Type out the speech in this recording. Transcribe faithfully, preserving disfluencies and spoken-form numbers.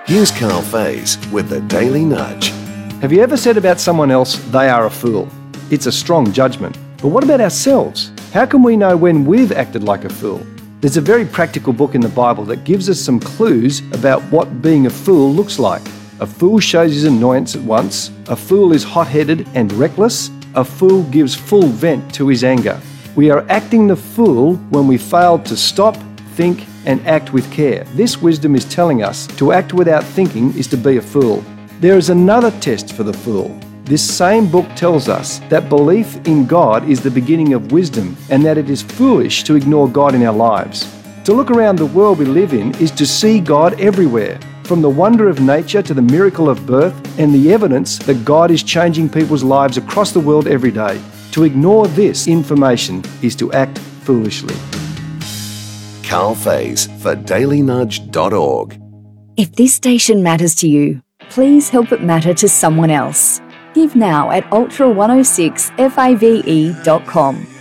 Here's Carl Faze with the Daily Nudge. Have you ever said about someone else, they are a fool? It's a strong judgment. But what about ourselves? How can we know when we've acted like a fool? There's a very practical book in the Bible that gives us some clues about what being a fool looks like. A fool shows his annoyance at once. A fool is hot-headed and reckless. A fool gives full vent to his anger. We are acting the fool when we fail to stop, think, and act with care. This wisdom is telling us to act without thinking is to be a fool. There is another test for the fool. This same book tells us that belief in God is the beginning of wisdom and that it is foolish to ignore God in our lives. To look around the world we live in is to see God everywhere, from the wonder of nature to the miracle of birth and the evidence that God is changing people's lives across the world every day. To ignore this information is to act foolishly. Carl Faze for daily nudge dot org. If this station matters to you, please help it matter to someone else. Give now at ultra one oh six fave dot com.